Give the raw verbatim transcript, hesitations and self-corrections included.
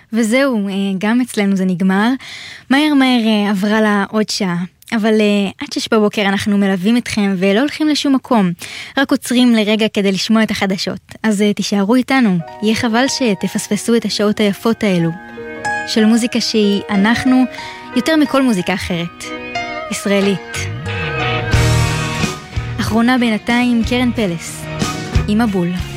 וזהו, גם אצלנו זה נגמר. מהר מהר עברה לה עוד שעה. אבל עד שש בבוקר אנחנו מלווים אתכם ולא הולכים לשום מקום. רק עוצרים לרגע כדי לשמוע את החדשות. אז תישארו איתנו. יהיה חבל שתפספסו את השעות היפות האלו. של מוזיקה שהיא אנחנו יותר מכל מוזיקה אחרת. ישראלית. אחרונה בינתיים קרן פלס. עם מבול.